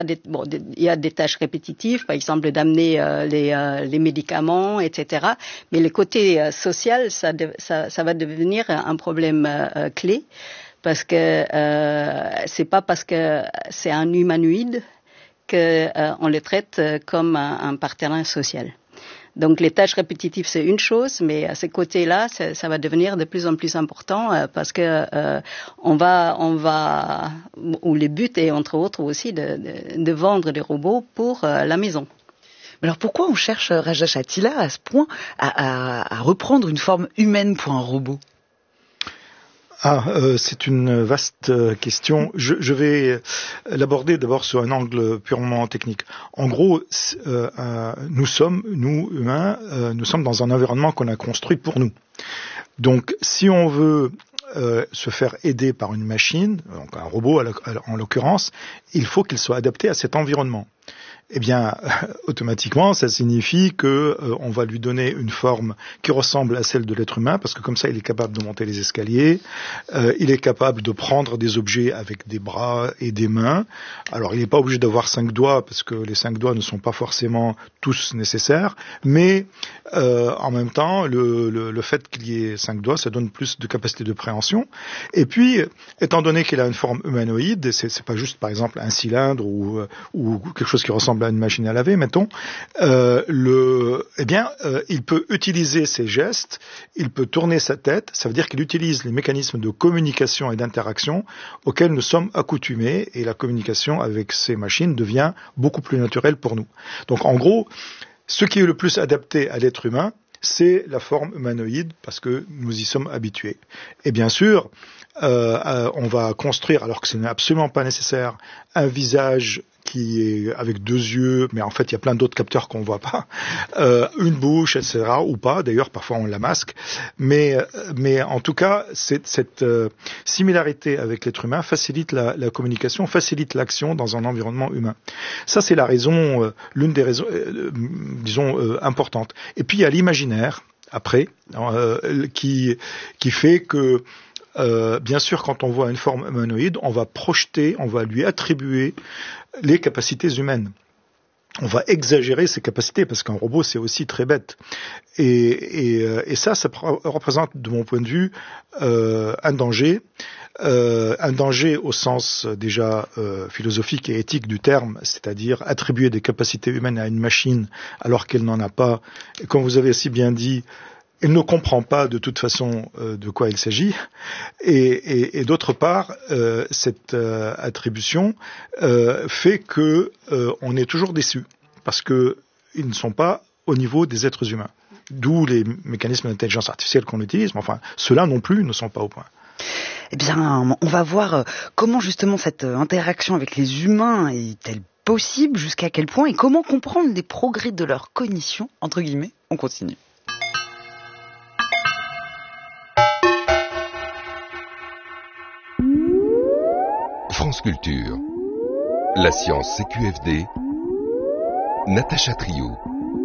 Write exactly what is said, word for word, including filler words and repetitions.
Des, bon, des, il y a des tâches répétitives, par exemple d'amener euh, les, euh, les médicaments, et cetera. Mais le côté euh, social, ça, de, ça, ça va devenir un problème euh, clé, parce que euh, c'est pas parce que c'est un humanoïde qu'on euh, le traite comme un, un partenaire social. Donc les tâches répétitives c'est une chose, mais à ce côté-là, ça, ça va devenir de plus en plus important euh, parce que euh, on va, on va, ou le but est entre autres aussi de, de, de vendre des robots pour euh, la maison. Alors pourquoi on cherche Raja Shatila à ce point à, à, à reprendre une forme humaine pour un robot? Ah, euh, c'est une vaste euh, question. Je, je vais l'aborder d'abord sur un angle purement technique. En gros, euh, euh, nous sommes, nous humains, euh, nous sommes dans un environnement qu'on a construit pour nous. Donc, si on veut euh, se faire aider par une machine, donc un robot en l'occurrence, il faut qu'il soit adapté à cet environnement. Eh bien, automatiquement, ça signifie que euh, on va lui donner une forme qui ressemble à celle de l'être humain, parce que comme ça, il est capable de monter les escaliers, euh, il est capable de prendre des objets avec des bras et des mains. Alors, il n'est pas obligé d'avoir cinq doigts, parce que les cinq doigts ne sont pas forcément tous nécessaires, mais euh, en même temps, le, le, le fait qu'il y ait cinq doigts, ça donne plus de capacité de préhension. Et puis, étant donné qu'il a une forme humanoïde, c'est, c'est pas juste, par exemple, un cylindre ou, ou quelque chose qui ressemble à une machine à laver, mettons, euh, le, eh bien, euh, il peut utiliser ses gestes, il peut tourner sa tête, ça veut dire qu'il utilise les mécanismes de communication et d'interaction auxquels nous sommes accoutumés, et la communication avec ces machines devient beaucoup plus naturelle pour nous. Donc, en gros, ce qui est le plus adapté à l'être humain, c'est la forme humanoïde, parce que nous y sommes habitués. Et bien sûr, euh, euh, on va construire, alors que ce n'est absolument pas nécessaire, un visage qui est avec deux yeux, mais en fait il y a plein d'autres capteurs qu'on voit pas, euh, une bouche, et cetera, ou pas, d'ailleurs parfois on la masque, mais, mais en tout cas cette, cette euh, similarité avec l'être humain facilite la, la communication, facilite l'action dans un environnement humain. Ça c'est la raison, euh, l'une des raisons, euh, disons, euh, importantes. Et puis il y a l'imaginaire, après, euh, qui, qui fait que Euh, bien sûr, quand on voit une forme humanoïde, on va projeter, on va lui attribuer les capacités humaines. On va exagérer ses capacités, parce qu'un robot, c'est aussi très bête. Et, et, et ça, ça représente, de mon point de vue, euh, un danger. Euh, un danger au sens déjà euh, philosophique et éthique du terme, c'est-à-dire attribuer des capacités humaines à une machine alors qu'elle n'en a pas. Et comme vous avez si bien dit, elle ne comprend pas de toute façon euh, de quoi il s'agit, et, et, et d'autre part, euh, cette euh, attribution euh, fait que euh, on est toujours déçu, parce que ils ne sont pas au niveau des êtres humains. D'où les mécanismes d'intelligence artificielle qu'on utilise, mais enfin, ceux-là non plus ne sont pas au point. Eh bien, on va voir comment justement cette interaction avec les humains est-elle possible, jusqu'à quel point, et comment comprendre les progrès de leur cognition, entre guillemets. On continue. France Culture. La science C Q F D. Natacha Trio.